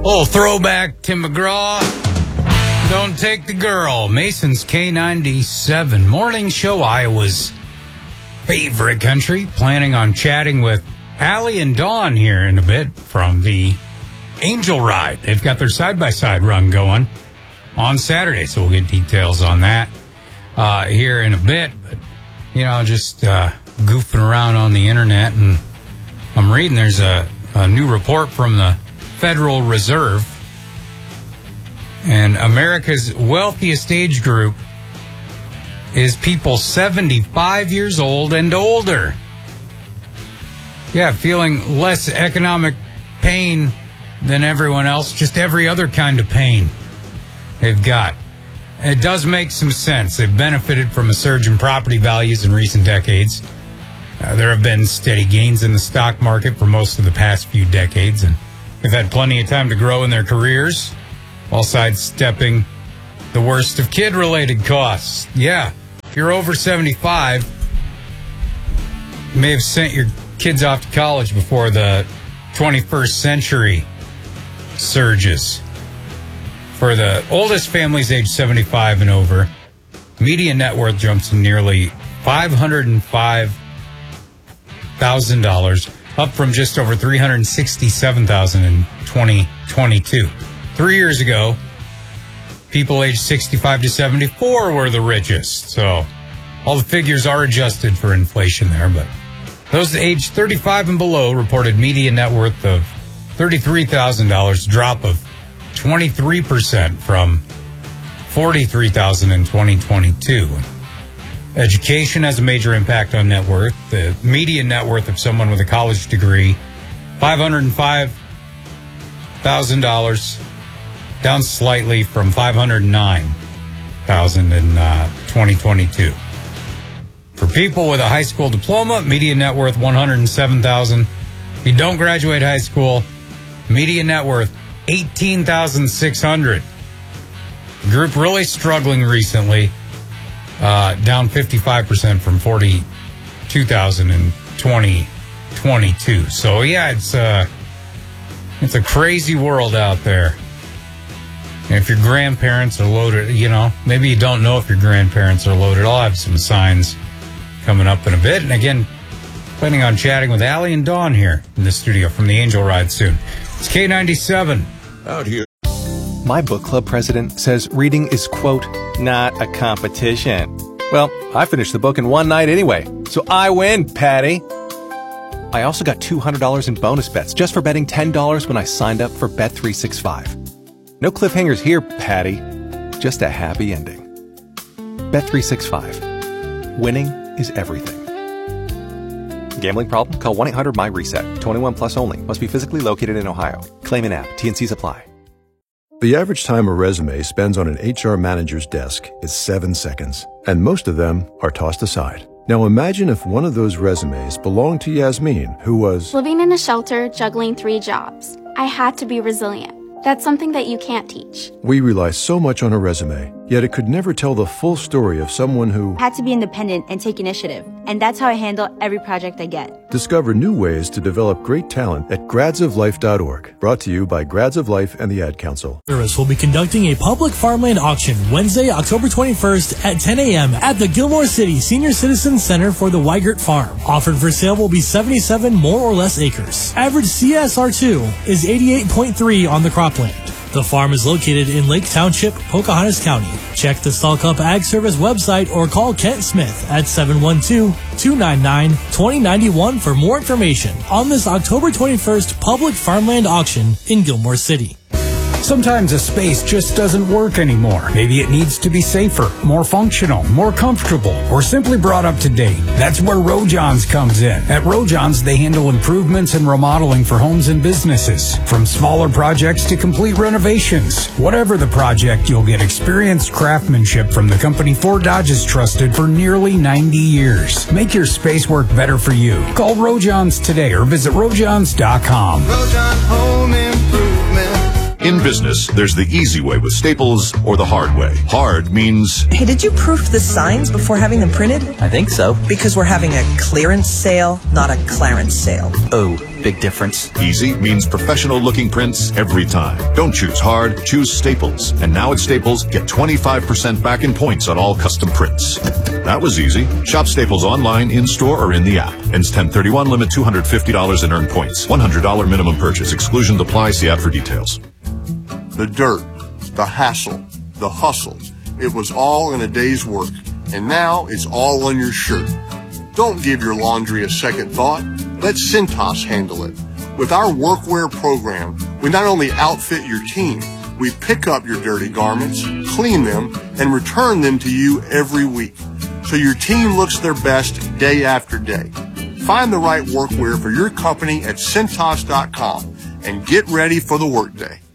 Oh, throwback, Tim McGraw. Don't take the girl. Mason's K97 morning show, Iowa's favorite country. Planning on chatting with Allie and Dawn here in a bit from the Angel Ride. They've got their side-by-side run going on Saturday, so we'll get details on that here in a bit. But, just goofing around on the internet, and I'm reading there's a new report from the Federal Reserve, and America's wealthiest age group is people 75 years old and older. Yeah, feeling less economic pain than everyone else, just every other kind of pain they've got. It does make some sense. They've benefited from a surge in property values in recent decades. There have been steady gains in the stock market for most of the past few decades, and they've had plenty of time to grow in their careers while sidestepping the worst of kid-related costs. Yeah, if you're over 75, you may have sent your kids off to college before the 21st century surges. For the oldest families age 75 and over, median net worth jumps to nearly $505,000, up from just over $367,000 in 2022. 3 years ago, people aged 65 to 74 were the richest. So all the figures are adjusted for inflation there, but those aged 35 and below reported median net worth of $33,000, drop of 23% from $43,000 in 2022. Education has a major impact on net worth. The median net worth of someone with a college degree, $505,000, down slightly from $509,000 in 2022. For people with a high school diploma, median net worth $107,000. If you don't graduate high school, median net worth $18,600. Group really struggling recently, down 55% from $42,000 in 2022. So yeah, it's a crazy world out there. And if your grandparents are loaded, maybe you don't know if your grandparents are loaded. I'll have some signs coming up in a bit. And again, planning on chatting with Allie and Dawn here in the studio from the Angel Ride soon. It's K97. Out here. My book club president says reading is, quote, not a competition. Well, I finished the book in one night anyway, so I win, Patty. I also got $200 in bonus bets just for betting $10 when I signed up for Bet365. No cliffhangers here, Patty. Just a happy ending. Bet365. Winning is everything. Gambling problem? Call 1-800-MY-RESET. 21 plus only. Must be physically located in Ohio. Claim in app. T&Cs apply. The average time a resume spends on an HR manager's desk is 7 seconds, and most of them are tossed aside. Now imagine if one of those resumes belonged to Yasmin, who was living in a shelter, juggling 3 jobs. I had to be resilient. That's something that you can't teach. We rely so much on a resume, yet it could never tell the full story of someone who had to be independent and take initiative. And that's how I handle every project I get. Discover new ways to develop great talent at gradsoflife.org. Brought to you by Grads of Life and the Ad Council. Service will be conducting a public farmland auction Wednesday, October 21st at 10 a.m. at the Gilmore City Senior Citizen Center for the Weigert Farm. Offered for sale will be 77 more or less acres. Average CSR2 is 88.3 on the cropland. The farm is located in Lake Township, Pocahontas County. Check the Stall Cup Ag Service website or call Kent Smith at 712-299-2091 for more information on this October 21st public farmland auction in Gilmore City. Sometimes a space just doesn't work anymore. Maybe it needs to be safer, more functional, more comfortable, or simply brought up to date. That's where Rojohn's comes in. At Rojohn's, they handle improvements and remodeling for homes and businesses. From smaller projects to complete renovations. Whatever the project, you'll get experienced craftsmanship from the company Ford Dodge has trusted for nearly 90 years. Make your space work better for you. Call Rojohn's today or visit rojohns.com. Rojon Home Improvement. In business, there's the easy way with Staples or the hard way. Hard means... Hey, did you proof the signs before having them printed? I think so. Because we're having a clearance sale, not a clarence sale. Oh, big difference. Easy means professional-looking prints every time. Don't choose hard, choose Staples. And now at Staples, get 25% back in points on all custom prints. That was easy. Shop Staples online, in-store, or in the app. Ends 10/31, limit $250 and earn points. $100 minimum purchase. Exclusion apply. See app for details. The dirt, the hassle, the hustle. It was all in a day's work. And now it's all on your shirt. Don't give your laundry a second thought. Let Cintas handle it. With our workwear program, we not only outfit your team, we pick up your dirty garments, clean them, and return them to you every week. So your team looks their best day after day. Find the right workwear for your company at Cintas.com and get ready for the workday.